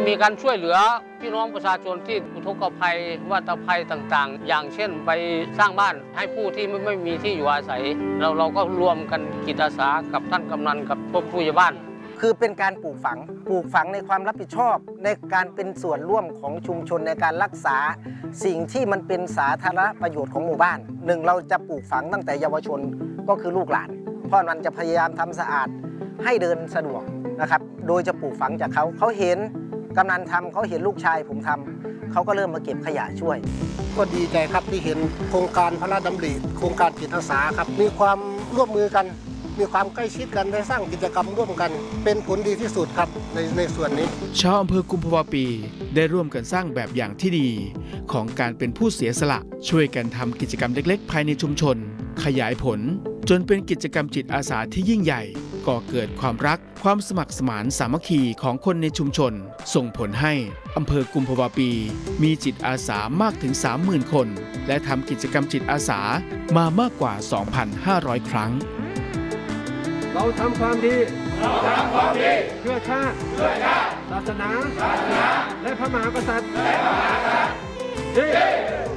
มีการช่วยเหลือพี่น้องประชาชนที่อุทกภัยวัฏภัยต่างๆอย่างเช่นไปสร้างบ้านให้ผู้ที่ไม่มีที่อยู่อาศัยเราก็รวมกันจิตอาสากับท่านกำนันกับผู้ใหญ่บ้านคือเป็นการปลูกฝังในความรับผิดชอบในการเป็นส่วนร่วมของชุมชนในการรักษาสิ่งที่มันเป็นสาธารณประโยชน์ของหมู่บ้านหนึ่งเราจะปลูกฝังตั้งแต่เยาวชนก็คือลูกหลานพ่อมันจะพยายามทำสะอาดให้เดินสะดวกนะครับโดยจะปลูกฝังจากเขาเห็นกำนันทำเขาเห็นลูกชายผมทำเขาก็เริ่มมาเก็บขยะช่วยก็ดีใจครับที่เห็นโครงการพระราชดำริโครงการจิตอาสาครับมีความร่วมมือกันมีความใกล้ชิดกันได้สร้างกิจกรรมร่วมกันเป็นผลดีที่สุดครับในส่วนนี้ชาวอำเภอกุมภาวะปีได้ร่วมกันสร้างแบบอย่างที่ดีของการเป็นผู้เสียสละช่วยกันทำกิจกรรมเล็กๆภายในชุมชนขยายผลจนเป็นกิจกรรมจิตอาสาที่ยิ่งใหญ่ก่อเกิดความรักความสมัครสมานสามัคคีของคนในชุมชนส่งผลให้อำเภอกุมภาวะปีมีจิตอาสามากถึง 30,000 คนและทำกิจกรรมจิตอาสามามากกว่า 2,500 ครั้งเราทำความดีเพื่อชาติศาสนาและพระมหากษัตริย์